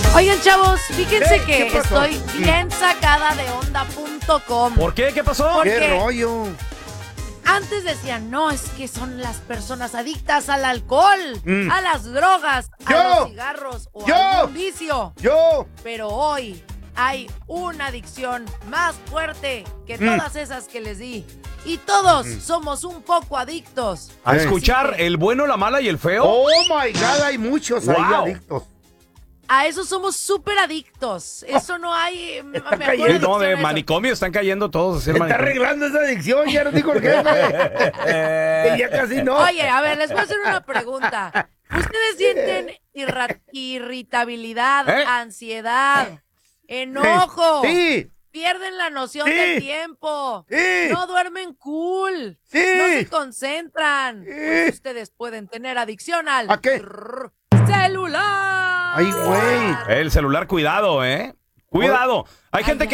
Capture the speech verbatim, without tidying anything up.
Oigan, chavos, fíjense ¿Qué? que ¿Qué pasó? estoy bien sacada de onda punto com. ¿Por qué? ¿Qué pasó? ¿Por ¿Qué qué? rollo? Antes decían, no, es que son las personas adictas al alcohol, Mm. a las drogas, a Yo. los cigarros o Yo. a algún vicio. Yo. Pero hoy hay una adicción más fuerte que Mm. todas esas que les di. Y todos somos un poco adictos. A Eh. escuchar el bueno, la mala y el feo. Oh my God, hay muchos ahí Wow. adictos. A eso somos súper adictos. Eso no hay eh, mejor cayendo. Sí, adicción no, a de eso. manicomio están cayendo todos. a hacer Está manicomio. arreglando esa adicción, ya nos dijo el jefe. Que ya casi no. Oye, a ver, les voy a hacer una pregunta. ¿Ustedes sienten irra- irritabilidad, ¿Eh? ansiedad, enojo? Sí. Pierden la noción Sí. del tiempo. Sí. No duermen cool. Sí. No se concentran. Sí. Pues ustedes pueden tener adicción al ¿A qué? trrr, celular. Ay, güey. El celular, cuidado, ¿eh? Cuidado. Hay Ay, gente ya. que